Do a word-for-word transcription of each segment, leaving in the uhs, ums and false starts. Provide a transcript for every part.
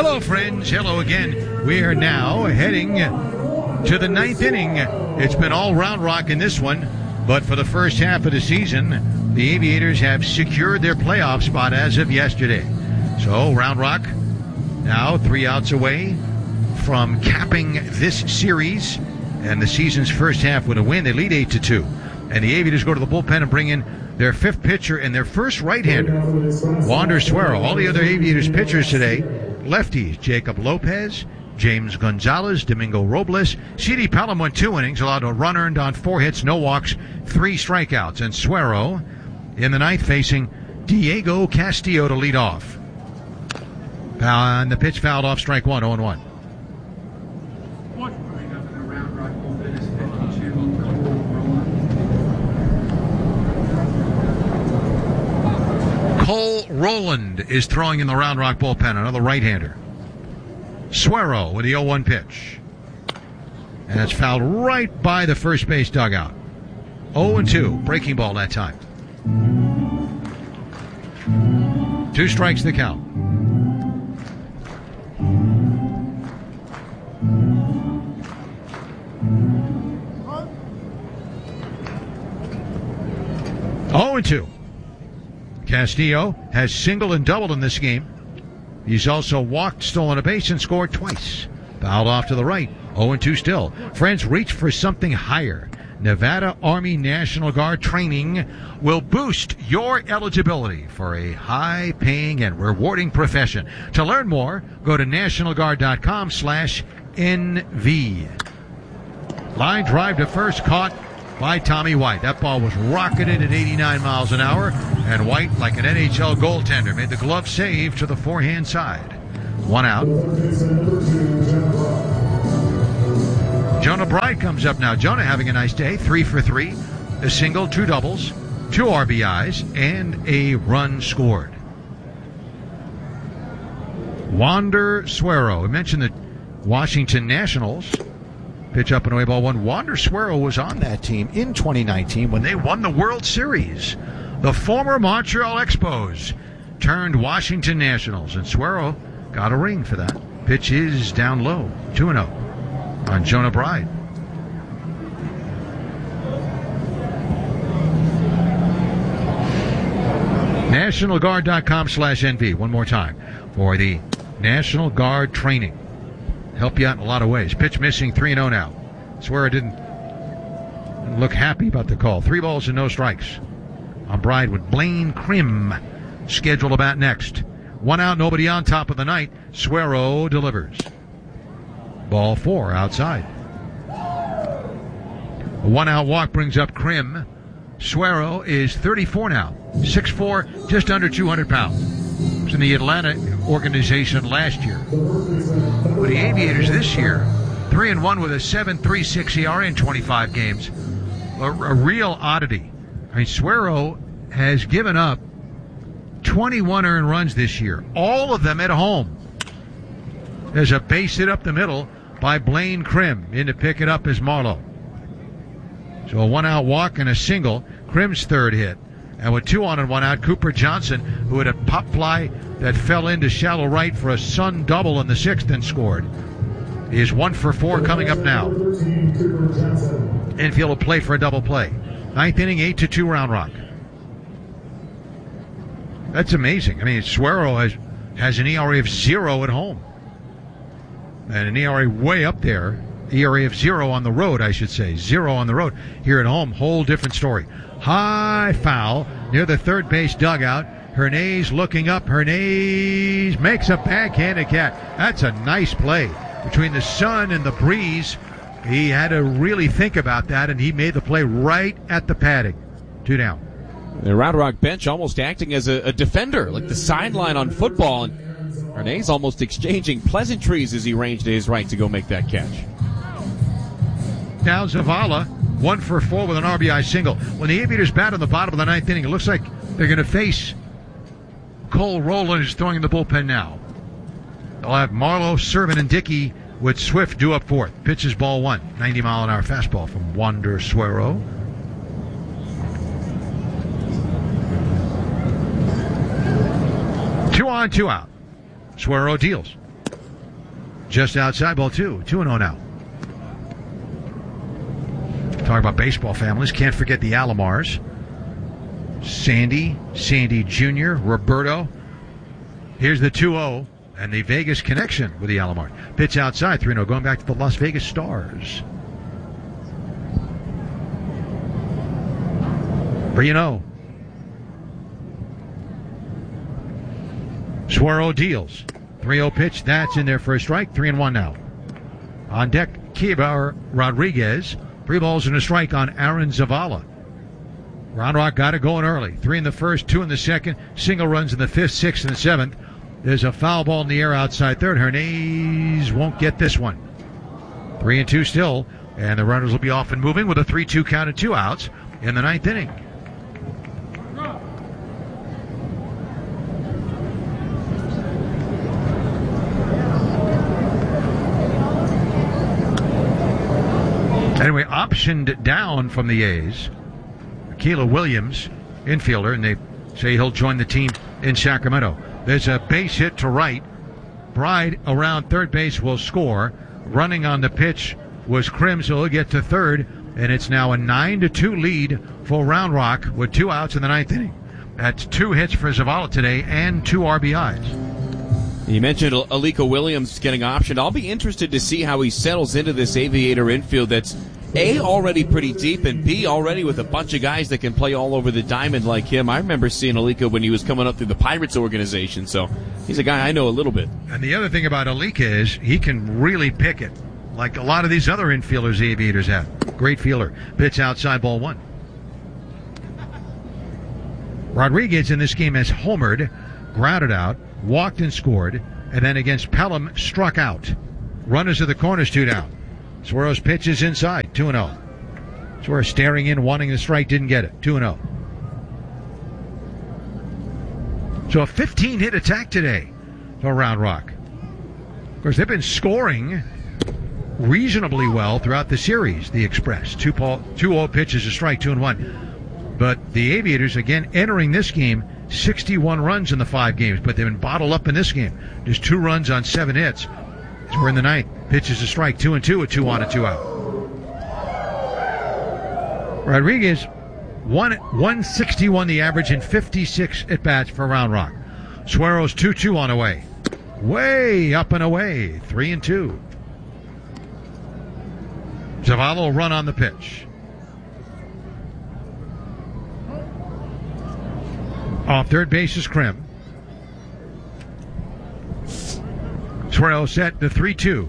Hello, friends. Hello again. We are now heading to the ninth inning. It's been all Round Rock in this one, but for the first half of the season, the Aviators have secured their playoff spot as of yesterday. So, Round Rock now three outs away from capping this series and the season's first half with a win. They lead eight to two. And the Aviators go to the bullpen and bring in their fifth pitcher and their first right-hander, Wander Suero. All the other Aviators pitchers today, lefties, Jacob Lopez, James Gonzalez, Domingo Robles. C D Pelham went two innings, allowed a run earned on four hits, no walks, three strikeouts. And Suero in the ninth facing Diego Castillo to lead off. And the pitch fouled off, strike one, oh and one. Cole Rowland is throwing in the Round Rock bullpen, another right-hander. Suero with the oh one pitch. And it's fouled right by the first base dugout. oh and two, breaking ball that time. Two strikes the count. oh and two. Castillo has singled and doubled in this game. He's also walked, stolen a base, and scored twice. Fouled off to the right. oh and two still. Friends, reach for something higher. Nevada Army National Guard training will boost your eligibility for a high-paying and rewarding profession. To learn more, go to national guard dot com slash N V. Line drive to first, caught by Tommy White. That ball was rocketed at eighty-nine miles an hour, and White, like an N H L goaltender, made the glove save to the forehand side. One out. Jonah Bride comes up now. Jonah having a nice day. Three for three. A single, two doubles, two R B Is, and a run scored. Wander Suero. We mentioned the Washington Nationals. Pitch up and away, ball one. Wander Suero was on that team in twenty nineteen when they won the World Series. The former Montreal Expos turned Washington Nationals, and Suero got a ring for that. Pitch is down low, two and oh on Jonah Bride. national guard dot com slash N V. One more time for the National Guard training. Help you out in a lot of ways. Pitch missing, three and oh now. Suero didn't, didn't look happy about the call. Three balls and no strikes on Bride with Blaine Krim scheduled about next. One out, nobody on, top of the ninth. Suero delivers. Ball four outside. A one-out walk brings up Krim. Suero is thirty-four now. six foot four, just under two hundred pounds. He was in the Atlanta organization last year. But the Aviators this year, three and one with a seven point three six E R A in twenty-five games. A, a real oddity. I mean, Suero has given up twenty-one earned runs this year, all of them at home. There's a base hit up the middle by Blaine Krim. In to pick it up is Marlowe. So a one-out walk and a single. Krim's third hit. And with two on and one out, Cooper Johnson, who had a pop fly that fell into shallow right for a Sun double in the sixth and scored, is one for four coming up now. Infield will play for a double play. Ninth inning, eight to two Round Rock. That's amazing. I mean, Suero has, has an E R A of zero at home. And an E R A way up there. E R A of zero on the road, I should say. Zero on the road. Here at home, whole different story. High foul near the third base dugout. Hernandez looking up. Hernandez makes a backhanded catch. That's a nice play. Between the sun and the breeze, he had to really think about that, and he made the play right at the padding. Two down. The Round Rock bench almost acting as a, a defender, like the sideline on football. And Hernandez almost exchanging pleasantries as he ranged to his right to go make that catch. Now Zavala, one for four with an R B I single. When the Aviators bat in the bottom of the ninth inning, it looks like they're going to face Cole Rowland, who's throwing in the bullpen now. They'll have Marlowe, Servant, and Dickey with Swift due up fourth. Pitches ball one. ninety mile an hour fastball from Wander Suero. Two on, two out. Suero deals. just outside ball two. two and oh now. Talk about baseball families. Can't forget the Alomars. Sandy, Sandy Junior, Roberto. Here's the two oh and the Vegas connection with the Alomar. Pitch outside, three oh, going back to the Las Vegas Stars. three oh. Suero deals. three oh pitch, that's in there for a strike. three and one now. On deck, Kibar Rodriguez. Three balls and a strike on Aaron Zavala. Round Rock got it going early. Three in the first, two in the second. Single runs in the fifth, sixth, and seventh. There's a foul ball in the air outside third. Hernandez won't get this one. Three and two still, and the runners will be off and moving with a three two count and two outs in the ninth inning. Anyway, optioned down from the A's, Keila Williams, infielder, and they say he'll join the team in Sacramento. There's a base hit to right. Bride around third base will score. Running on the pitch was Krim, so he'll get to third, and it's now a nine to two lead for Round Rock with two outs in the ninth inning. That's two hits for Zavala today and two R B Is. You mentioned Aliko Williams getting optioned. I'll be interested to see how he settles into this Aviator infield that's A, already pretty deep, and B, already with a bunch of guys that can play all over the diamond like him. I remember seeing Aliko when he was coming up through the Pirates organization, so he's a guy I know a little bit. And the other thing about Aliko is he can really pick it, like a lot of these other infielders the Aviators have. Great fielder. Pitch outside, ball one. Rodriguez in this game has homered, grounded out, walked and scored, and then against Pelham struck out. Runners at the corners, two down. Suero's pitch is inside, two and oh. Suero staring in, wanting the strike, didn't get it, two and oh. So a fifteen-hit attack today for Round Rock. Of course, they've been scoring reasonably well throughout the series, the Express. Two oh pitches, a strike, two and one. But the Aviators, again, entering this game, sixty-one runs in the five games, but they've been bottled up in this game. Just two runs on seven hits. So we're in the ninth. Pitches a strike, two and two, a two on, a two out. Rodriguez, one sixty-one the average in fifty-six at bats for Round Rock. Suero's two two on away. Way up and away, three and two. Zavala will run on the pitch. Off third base is Krim. Suero set the three two.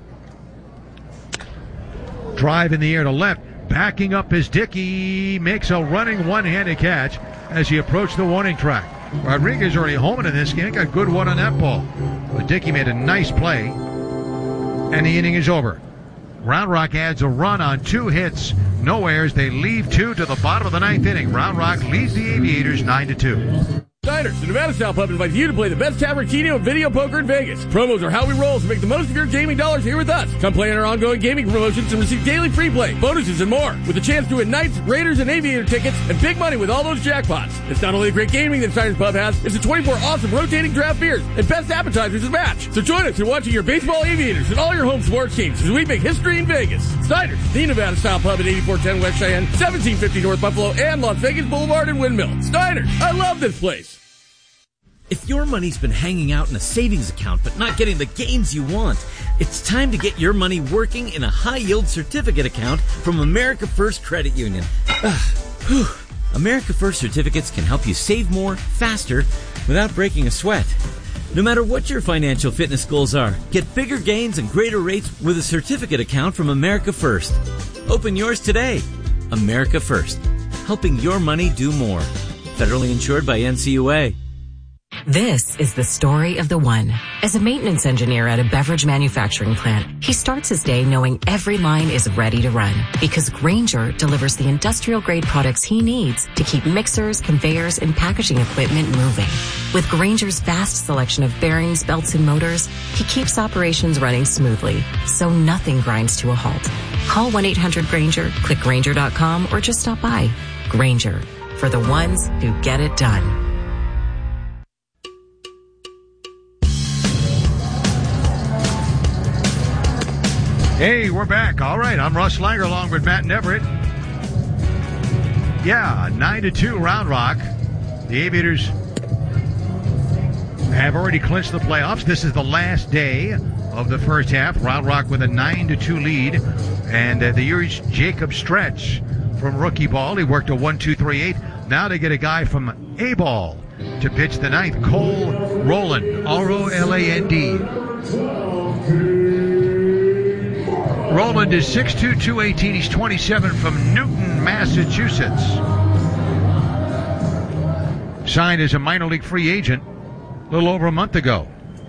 Drive in the air to left. Backing up is Dickey. Makes a running one-handed catch as he approached the warning track. Rodriguez already homing in this game. Got a good one on that ball. But Dickey made a nice play. And the inning is over. Round Rock adds a run on two hits. No errors. They leave two to the bottom of the ninth inning. Round Rock leads the Aviators nine to two. Diners, the Nevada Style Pub invites you to play the best tavern, keno, and video poker in Vegas. Promos are how we roll, so make the most of your gaming dollars here with us. Come play in our ongoing gaming promotions and receive daily free play, bonuses, and more. With a chance to win Knights, Raiders, and Aviator tickets, and big money with all those jackpots. It's not only the great gaming that Diners Pub has, it's the twenty-four awesome rotating draft beers and best appetizers to match. So join us in watching your baseball Aviators and all your home sports teams as we make history in Vegas. Diners, the Nevada Style Pub at eighty-four ten West Cheyenne, seventeen fifty North Buffalo, and Las Vegas Boulevard and Windmill. Diners, I love this place. If your money's been hanging out in a savings account but not getting the gains you want, it's time to get your money working in a high-yield certificate account from America First Credit Union. America First certificates can help you save more, faster, without breaking a sweat. No matter what your financial fitness goals are, get bigger gains and greater rates with a certificate account from America First. Open yours today. America First, helping your money do more. Federally insured by N C U A. This is the story of the one. As a maintenance engineer at a beverage manufacturing plant, he starts his day knowing every line is ready to run because Grainger delivers the industrial-grade products he needs to keep mixers, conveyors, and packaging equipment moving. With Grainger's vast selection of bearings, belts, and motors, he keeps operations running smoothly, so nothing grinds to a halt. Call one eight hundred Grainger, click Grainger dot com, or just stop by. Grainger, for the ones who get it done. Hey, we're back. All right, I'm Russ Langer along with Matt Neverett. Yeah, nine to two Round Rock. The Aviators have already clinched the playoffs. This is the last day of the first half. Round Rock with a nine to two lead. And uh, they used Jacob Stretch from rookie ball. He worked a one two three eight. Now they get a guy from A-ball to pitch the ninth, Cole Roland, R O L A N D. Roland is six two, two eighteen. He's twenty-seven, from Newton, Massachusetts. Signed as a minor league free agent a little over a month ago.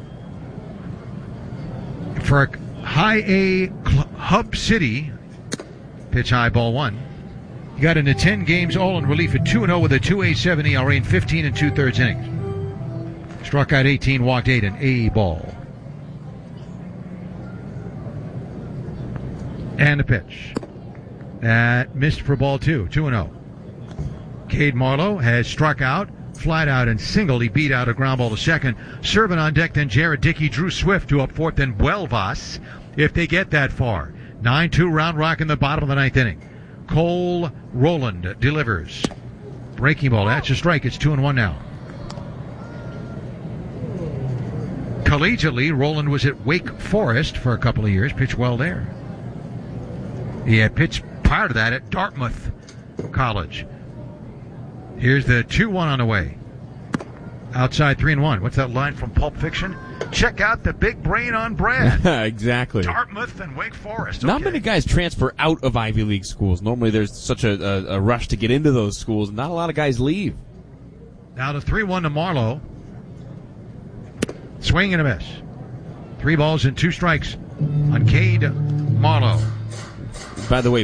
For High A Cl- Hub City, pitch high, ball one. He got into ten games, all in relief at two and oh with a two point eight seven E R A in fifteen and two-thirds innings. Struck out eighteen, walked eight, and A ball. And a pitch. That missed for ball two, two and oh. Cade Marlowe has struck out, flat out, and singled. He beat out a ground ball to second. Serving on deck, then Jared Dickey, Drew Swift to up fourth, then Buelvas, if they get that far. nine two Round Rock in the bottom of the ninth inning. Cole Roland delivers. Breaking ball. That's a strike. It's two and one now. Collegiately, Roland was at Wake Forest for a couple of years. Pitched well there. He had pitched prior to that at Dartmouth College. Here's the two one on the way. Outside three and one. What's that line from Pulp Fiction? Check out the big brain on Brad. Exactly. Dartmouth and Wake Forest. Okay. Not many guys transfer out of Ivy League schools. Normally there's such a, a, a rush to get into those schools. Not a lot of guys leave. Now the three one to Marlowe. Swing and a miss. Three balls and two strikes on Cade Marlowe. By the way,